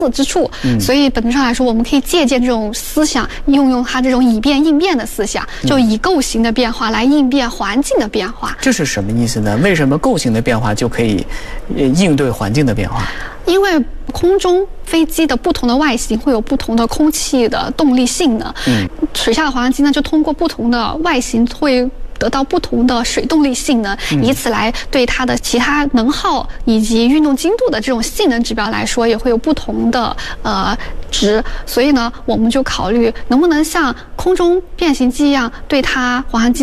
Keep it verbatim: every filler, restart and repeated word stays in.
之处，嗯、所以本质上来说，我们可以借鉴这种思想，应用它这种以变应变的思想，就以构型的变化来应变环境的变化。 这是什么意思呢？为什么构型的变化就可以应对环境的变化？ 因为空中飞机的不同的外形会有不同的空气的动力性能，嗯，水下的滑翔机呢，就通过不同的外形会得到不同的水动力性能，以此来对它的其他能耗以及运动精度的这种性能指标来说，也会有不同的呃值。所以呢，我们就考虑能不能像空中变形机一样，对它滑翔机